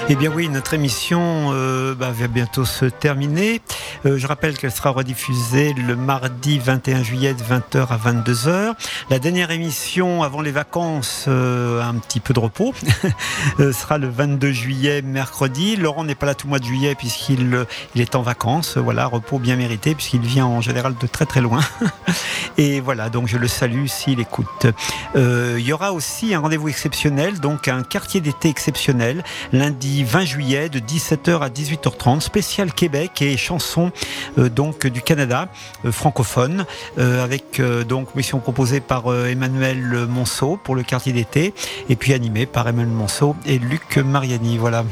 Eh bien oui, notre émission va bientôt se terminer. Je rappelle qu'elle sera rediffusée le mardi 21 juillet de 20h à 22h. La dernière émission avant les vacances, un petit peu de repos, sera le 22 juillet, mercredi. Laurent n'est pas là tout le mois de juillet puisqu'il est en vacances. Voilà, repos bien mérité puisqu'il vient en général de très très loin. Et voilà, donc je le salue s'il écoute. Il y aura aussi un rendez-vous exceptionnel, donc un quartier d'été exceptionnel, lundi 20 juillet de 17h à 18h30, spécial Québec et chansons donc du Canada francophone, avec donc mission proposée par Emmanuel Monceau pour le quartier d'été et puis animé par Emmanuel Monceau et Luc Mariani. Voilà.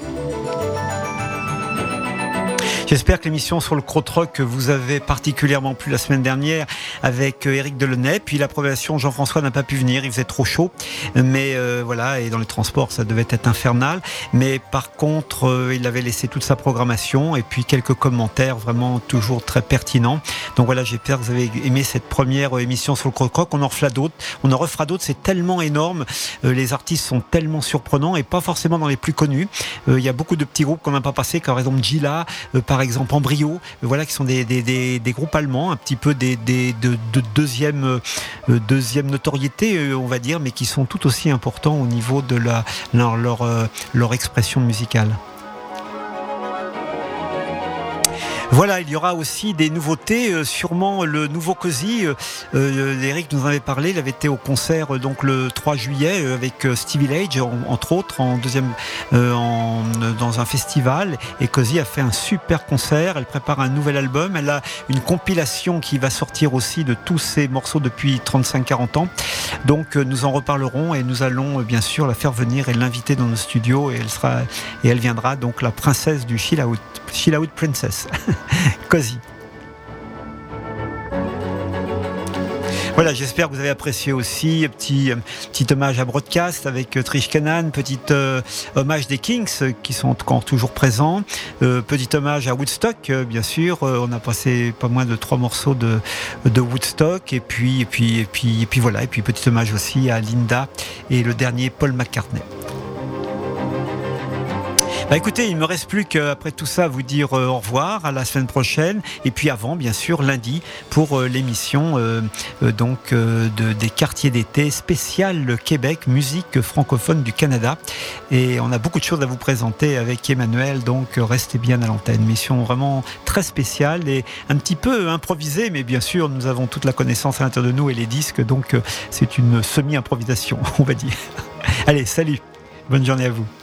J'espère que l'émission sur le krautrock vous avait particulièrement plu la semaine dernière avec Éric Delaunay. Puis l'approbation, Jean-François n'a pas pu venir, il faisait trop chaud. Mais voilà, et dans les transports, ça devait être infernal. Mais par contre, il avait laissé toute sa programmation et puis quelques commentaires vraiment toujours très pertinents. Donc voilà, j'espère que vous avez aimé cette première émission sur le krautrock. On en refera d'autres, c'est tellement énorme. Les artistes sont tellement surprenants et pas forcément dans les plus connus. Il y a beaucoup de petits groupes qu'on n'a pas passés, par exemple Gila, par exemple Embryo, voilà, qui sont des groupes allemands, un petit peu de deuxième notoriété, on va dire, mais qui sont tout aussi importants au niveau de leur expression musicale. Voilà, il y aura aussi des nouveautés, sûrement le nouveau Cozy. Eric nous en avait parlé, il avait été au concert donc le 3 juillet avec Stevie Lage, entre autres, dans un festival. Et Cozy a fait un super concert, elle prépare un nouvel album, elle a une compilation qui va sortir aussi de tous ses morceaux depuis 35-40 ans. Donc nous en reparlerons et nous allons bien sûr la faire venir et l'inviter dans nos studios et elle viendra, donc la princesse du Chill Out Princess. Cozy. Voilà, j'espère que vous avez apprécié aussi petit hommage à Broadcast avec Trish Cannon, petit hommage des Kings qui sont encore toujours présents, petit hommage à Woodstock, bien sûr. On a passé pas moins de 3 morceaux de Woodstock et puis voilà, et puis petit hommage aussi à Linda et le dernier Paul McCartney. Écoutez, il ne me reste plus qu'après tout ça vous dire au revoir, à la semaine prochaine et puis avant bien sûr lundi pour l'émission des quartiers d'été spécial Québec, musique francophone du Canada, et on a beaucoup de choses à vous présenter avec Emmanuel, donc restez bien à l'antenne. Mission vraiment très spéciale et un petit peu improvisée, mais bien sûr nous avons toute la connaissance à l'intérieur de nous et les disques, donc c'est une semi-improvisation on va dire. Allez, salut, bonne journée à vous.